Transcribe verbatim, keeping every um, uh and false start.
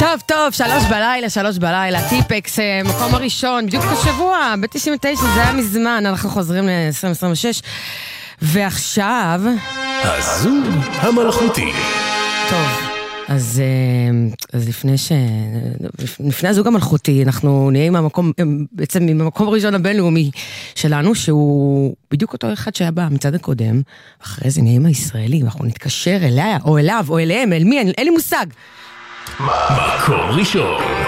טוב, טוב, שלוש בלילה, שלוש בלילה, טיפקס, מקום הראשון, בדיוק בשבוע, ב-תשעים ותשע, זה היה מזמן, אנחנו חוזרים ל-עשרים עשרים ושש, ועכשיו... הזוג המלאכותי. טוב, אז, אז לפני ש... לפני הזוג המלאכותי, אנחנו נהיה עם המקום, בעצם עם המקום הראשון הבינלאומי שלנו, שהוא בדיוק אותו אחד שהיה במצד הקודם, אחרי זה נהיה עם הישראלים, אנחנו נתקשר אליה, או אליו, או אליהם, אל מי, אין לי מושג. מקום ראשון.